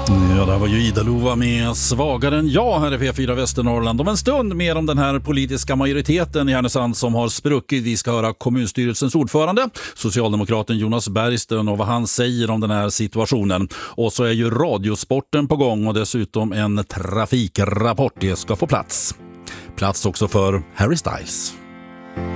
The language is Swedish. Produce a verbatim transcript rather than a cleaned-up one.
Ja, det var ju Idalova med Svagare än jag här i P fyra Västernorrland. Om en stund mer om den här politiska majoriteten i Härnösand som har spruckit. Vi ska höra kommunstyrelsens ordförande, socialdemokraten Jonas Bergsten, och vad han säger om den här situationen. Och så är ju radiosporten på gång och dessutom en trafikrapport. Det ska få plats. Plats också för Harry Styles.